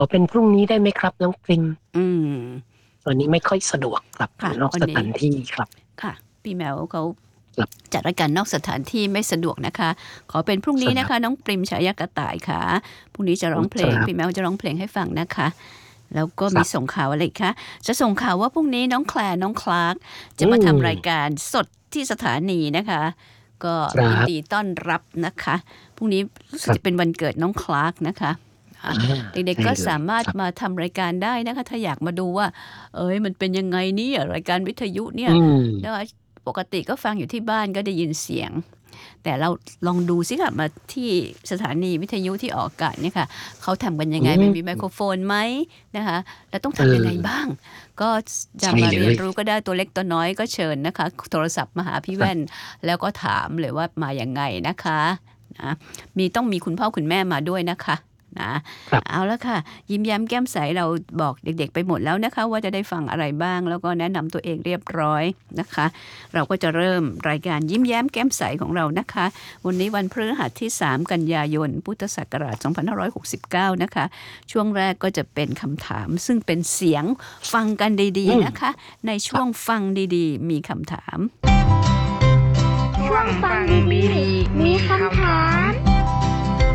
ขอเป็นพรุ่งนี้ได้ไหมครับน้องปริมอืมวันนี้ไม่ค่อยสะดวกครับอค่ะยู่นอกวันนี้สถานที่ครับค่ะพี่แมวเขาครับจัดรายการนอกสถานที่ไม่สะดวกนะคะขอเป็นพรุ่งคนี้นะคะรับน้องปริมฉายากระต่ายค่ะพรุ่งนี้จะร้องเพลครับงพี่แมวจะร้องเพลงให้ฟังนะคะแล้วก็มีครับส่งข่าวอะไรอีกคะจะส่งข่าวว่าพรุ่งนี้น้องแคลร์น้องคลาร์กจะอืมามทำรายการสดที่สถานีนะคะก็ยินครับดีต้อนรับนะคะพรุ่งนี้รู้สึครับกจะเป็นวันเกิดน้องคลาร์กนะคะอาเด็กๆก็ใช่เลยสามารถครับมาทำรายการได้นะคะถ้าอยากมาดูว่ามันเป็นยังไงเนี่ยรายการวิทยุเนี่อืยมนะคะปกติก็ฟังอยู่ที่บ้านก็ได้ยินเสียงแต่เราลองดูสิค่ะมาที่สถานีวิทยุที่ออกอากาศเนี่ยค่ะเขาทำกันยังอืไงมันมีไมมโครโฟนไหมนะคะแล้วต้องเอทำยังไงอบ้างก็จะใช่มาเลยเรียนรู้ก็ได้ตัวเล็กตัวน้อยก็เชิญนะคะโทรศัพท์มาหาพี่แว่นครับแล้วก็ถามเลยว่ามาอย่างไงนะคะนะต้องมีคุณพ่อคุณแม่มาด้วยนะคะนะครับเอาละค่ะยิ้มแย้มแก้มใสเราบอกเด็กๆไปหมดแล้วนะคะว่าจะได้ฟังอะไรบ้างแล้วก็แนะนำตัวเองเรียบร้อยนะคะเราก็จะเริ่มรายการยิ้มแย้มแก้มใสของเรานะคะวันนี้วันพฤหัสที่3กันยายนพุทธศักราช2569นะคะช่วงแรกก็จะเป็นคำถามซึ่งเป็นเสียงฟังกันดีอืมๆนะคะในช่วงฟังดีๆมีคำถามช่วงฟังดีๆมีคำถาม